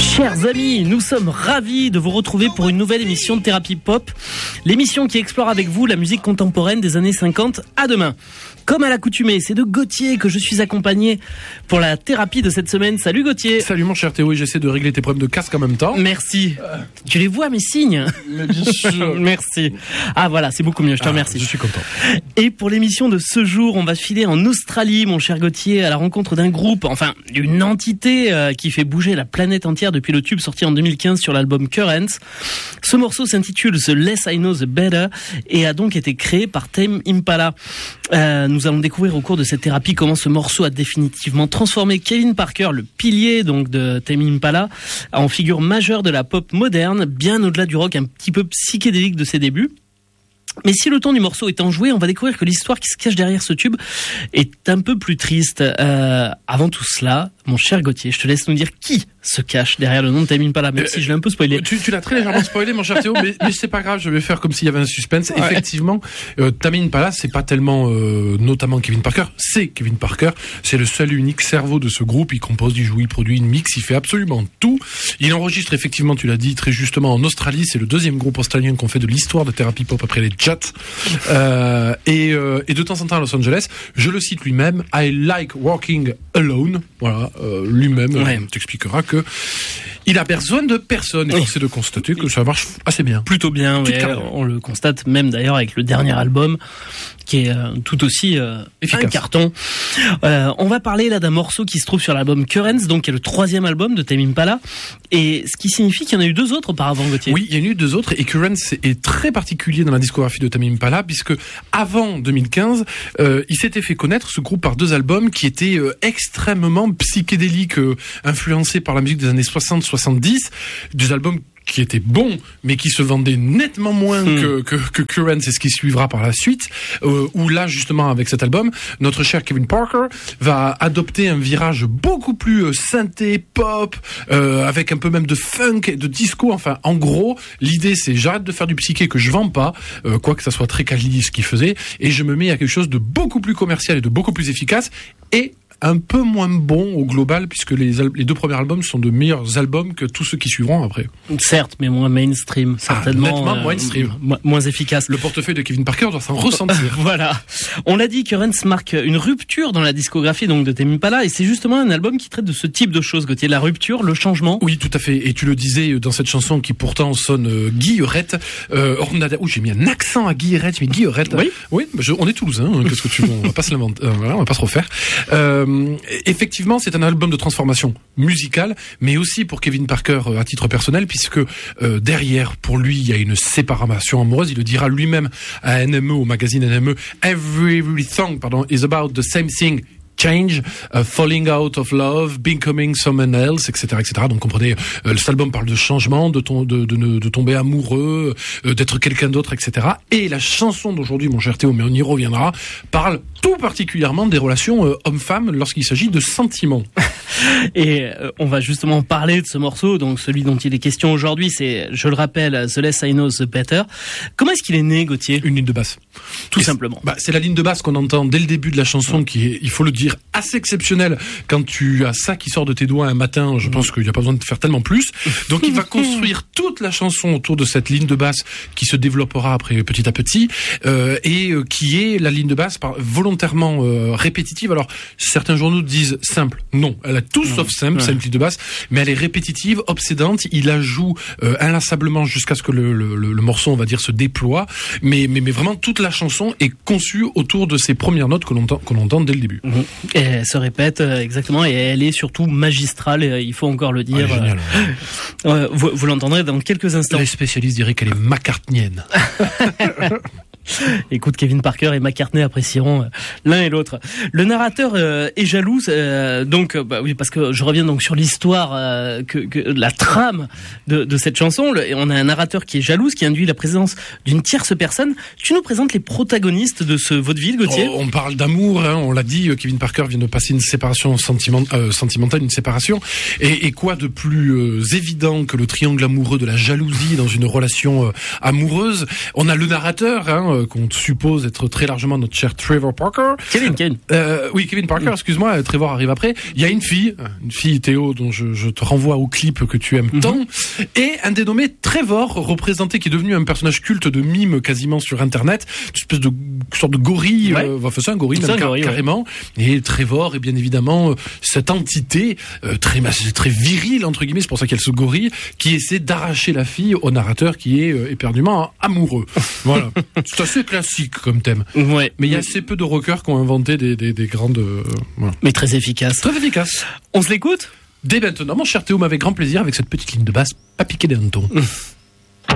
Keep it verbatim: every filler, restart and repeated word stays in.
Chers amis, nous sommes ravis de vous retrouver pour une nouvelle émission de Thérapie Pop, l'émission qui explore avec vous la musique contemporaine des années cinquante à demain. Comme à l'accoutumée, c'est de Gauthier que je suis accompagné pour la thérapie de cette semaine. Salut Gauthier. Salut mon cher Théo, et j'essaie de régler tes problèmes de casque en même temps. Merci. Euh... Tu les vois mes signes? Mais bien sûr. Merci. Ah voilà, c'est beaucoup mieux, je te ah, remercie. Je suis content. Et pour l'émission de ce jour, on va filer en Australie, mon cher Gauthier, à la rencontre d'un groupe, enfin d'une entité euh, qui fait bouger la planète entière depuis le tube sorti en deux mille quinze sur l'album Currents. Ce morceau s'intitule The Less I Know The Better et a donc été créé par Tame Impala. Euh, nous allons découvrir au cours de cette thérapie comment ce morceau a définitivement transformé Kevin Parker, le pilier donc de Tame Impala, en figure majeure de la pop moderne, bien au-delà du rock un petit peu psychédélique de ses débuts. Mais si le ton du morceau est enjoué, on va découvrir que l'histoire qui se cache derrière ce tube est un peu plus triste. Euh, avant tout cela, mon cher Gauthier, je te laisse nous dire qui se cache derrière le nom de Tame Impala, même euh, si je l'ai un peu spoilé. Tu, tu l'as très légèrement spoilé, mon cher Théo, mais, mais c'est pas grave, je vais faire comme s'il y avait un suspense. Ouais. Effectivement, euh, Tame Impala, c'est pas tellement, euh, notamment Kevin Parker, c'est Kevin Parker, c'est le seul et unique cerveau de ce groupe. Il compose, il joue, il produit, il mixe, il fait absolument tout. Il enregistre effectivement, tu l'as dit très justement, en Australie. C'est le deuxième groupe australien qu'on fait de l'histoire de Thérapie Pop après les Jets. Euh, et, euh, et de temps en temps à Los Angeles, je le cite lui-même, I like working alone. Voilà, euh, lui-même ouais. euh, t'expliquera que il a besoin de personne. Et oui. C'est de constater que ça marche assez bien. Plutôt bien, ouais. On le constate même d'ailleurs avec le dernier album qui est euh, tout aussi euh, efficace. Un carton. Euh, on va parler là d'un morceau qui se trouve sur l'album Currents, donc qui est le troisième album de Tame Impala, et ce qui signifie qu'il y en a eu deux autres auparavant, Gauthier. Oui, il y en a eu deux autres, et Currents est très particulier dans la discographie de Tame Impala, puisque avant deux mille quinze, euh, il s'était fait connaître ce groupe par deux albums qui étaient euh, extrêmement psychédéliques, euh, influencés par la musique des années soixante soixante-dix, des albums qui était bon, mais qui se vendait nettement moins mmh. que, que, que Currents, c'est ce qui suivra par la suite, euh, où là, justement, avec cet album, notre cher Kevin Parker va adopter un virage beaucoup plus euh, synthé, pop, euh, avec un peu même de funk et de disco. Enfin, en gros, l'idée, c'est j'arrête de faire du psyché que je vends pas, euh, quoi que ça soit très quali ce qu'il faisait, et je me mets à quelque chose de beaucoup plus commercial et de beaucoup plus efficace, et un peu moins bon au global, puisque les, al- les deux premiers albums sont de meilleurs albums que tous ceux qui suivront après. Certes, mais moins mainstream, certainement. Ah, nettement euh, mainstream. Mo- moins efficace. Le portefeuille de Kevin Parker doit s'en ressentir. Voilà. On l'a dit, Currents marque une rupture dans la discographie donc de Tame Impala, et c'est justement un album qui traite de ce type de choses, Gauthier, la rupture, le changement. Oui, tout à fait. Et tu le disais dans cette chanson qui pourtant sonne euh, guillerette. Euh, on a, oh, j'ai mis un accent à guillerette, mais guillerette. Oui. Oui, je, on est toulousain. Hein, qu'est-ce que tu veux, on va pas se l'inventer, euh, voilà, on va pas se refaire. Euh, effectivement, Effectivement, c'est un album de transformation musicale, mais aussi pour Kevin Parker euh, à titre personnel, puisque euh, derrière, pour lui, il y a une séparation amoureuse. Il le dira lui-même à N M E, au magazine N M E. Every song, pardon, is about the same thing. Change, uh, falling out of love, becoming someone else, et cetera, et cetera. Donc, comprenez, euh, cet album parle de changement, de, ton, de, de, de tomber amoureux, euh, d'être quelqu'un d'autre, et cetera. Et la chanson d'aujourd'hui, mon cher Théo, mais on y reviendra, parle tout particulièrement des relations euh, hommes-femmes lorsqu'il s'agit de sentiments. Et euh, on va justement parler de ce morceau, donc celui dont il est question aujourd'hui, c'est, je le rappelle, The Less I Know The Better. Comment est-ce qu'il est né, Gauthier ? Une ligne de basse. Tout et simplement. C'est, bah, c'est la ligne de basse qu'on entend dès le début de la chanson, ouais. Qui est, il faut le dire, assez exceptionnelle. Quand tu as ça qui sort de tes doigts un matin, je pense qu'il n'y a pas besoin de faire tellement plus. Donc il va construire toute la chanson autour de cette ligne de basse qui se développera après petit à petit, euh, et euh, qui est la ligne de basse par, volontairement euh, répétitive. Alors certains journaux disent simple. Non, elle a tout sauf simple, ouais. Cette ligne de basse, mais elle est répétitive, obsédante. Il la joue euh, inlassablement jusqu'à ce que le, le, le, le morceau, on va dire, se déploie. Mais, mais, mais vraiment, toute la chanson est conçue autour de ces premières notes que l'on entend, que l'on entend dès le début. Mmh. Et elle se répète euh, exactement, et elle est surtout magistrale. Et, il faut encore le dire. Ah, génial, euh, euh, vous, vous l'entendrez dans quelques instants. Les spécialistes diraient qu'elle est McCartneyenne. Écoute, Kevin Parker et McCartney apprécieront euh, l'un et l'autre. Le narrateur euh, est jaloux, euh, donc bah oui, parce que je reviens donc sur l'histoire, euh, que, que la trame de, de cette chanson. Le, et on a un narrateur qui est jaloux, ce qui induit la présence d'une tierce personne. Tu nous présentes les protagonistes de ce vaudeville, Gauthier ? Oh, on parle d'amour, hein, on l'a dit. Kevin Parker vient de passer une séparation sentiment, euh, sentimentale, une séparation. Et, et quoi de plus euh, évident que le triangle amoureux de la jalousie dans une relation euh, amoureuse ? On a le narrateur. Hein, Hein, euh, qu'on suppose être très largement notre cher Trevor Parker. Kevin, Kevin. Euh, oui, Kevin Parker, mm. excuse-moi, euh, Trevor arrive après. Il y a une fille, une fille Théo, dont je, je te renvoie au clip que tu aimes mm-hmm. tant, et un dénommé Trevor, représenté, qui est devenu un personnage culte de mime quasiment sur Internet, une espèce de sorte de gorille, ouais. euh, enfin c'est un gorille, même, un car, gorille carrément. Ouais. Et Trevor est bien évidemment euh, cette entité euh, très très virile entre guillemets, c'est pour ça qu'il y a ce gorille qui essaie d'arracher la fille au narrateur qui est euh, éperdument amoureux. Voilà, c'est assez classique comme thème. Ouais. Mais il y a assez peu de rockers qui ont inventé des des, des grandes. Euh, voilà. Mais très efficace. Très efficace. On se l'écoute ? Dès maintenant, mon cher Théo, m'avait grand plaisir avec cette petite ligne de basse, pas piquer des hannetons.